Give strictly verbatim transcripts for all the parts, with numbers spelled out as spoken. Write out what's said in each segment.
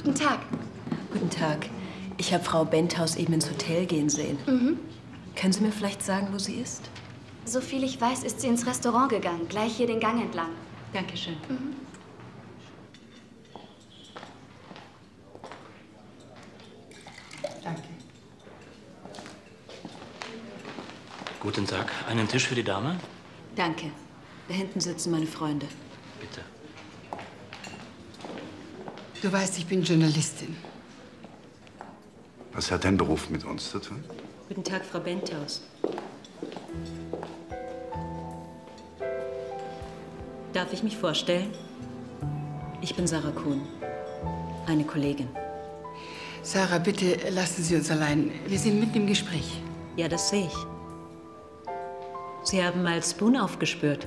Guten Tag. Guten Tag. Ich habe Frau Benthaus eben ins Hotel gehen sehen. Mhm. Können Sie mir vielleicht sagen, wo sie ist? Soviel ich weiß, ist sie ins Restaurant gegangen. Gleich hier den Gang entlang. Dankeschön. Mhm. Danke. Guten Tag. Einen Tisch für die Dame? Danke. Da hinten sitzen meine Freunde. Bitte. Du weißt, ich bin Journalistin. Was hat dein Beruf mit uns zu tun? Guten Tag, Frau Benthaus. Darf ich mich vorstellen? Ich bin Sarah Kuhn, eine Kollegin. Sarah, bitte lassen Sie uns allein. Wir sind mitten im Gespräch. Ja, das sehe ich. Sie haben mal Spoon aufgespürt.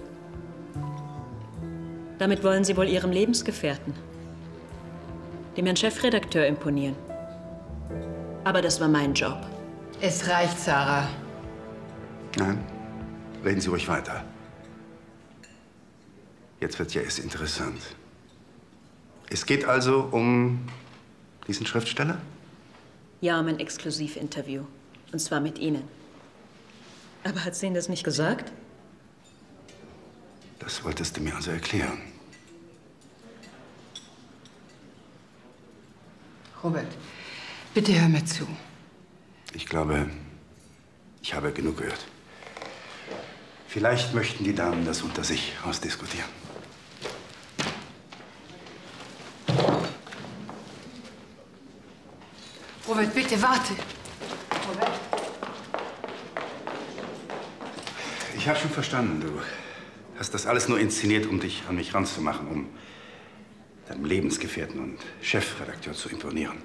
Damit wollen Sie wohl Ihrem Lebensgefährten, dem Herrn Chefredakteur, imponieren. Aber das war mein Job. Es reicht, Sarah. Nein, reden Sie ruhig weiter. Jetzt wird ja erst interessant. Es geht also um diesen Schriftsteller? Ja, um ein Exklusivinterview. Und zwar mit Ihnen. Aber hat sie Ihnen das nicht gesagt? Das wolltest du mir also erklären. Robert, bitte hör mir zu. Ich glaube, ich habe genug gehört. Vielleicht möchten die Damen das unter sich ausdiskutieren. Robert, bitte warte. Robert? Ich habe schon verstanden, du hast das alles nur inszeniert, um dich an mich ranzumachen, um deinem Lebensgefährten und Chefredakteur zu imponieren.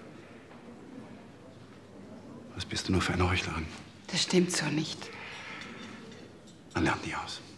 Was bist du nur für eine Heuchlerin? Das stimmt so nicht. Man lernt nie aus.